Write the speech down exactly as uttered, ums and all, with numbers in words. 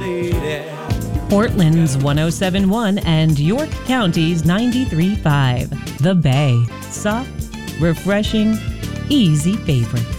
lady. Portland's one oh seven point one and York County's ninety-three point five. The Bay. Soft, refreshing, easy favorites.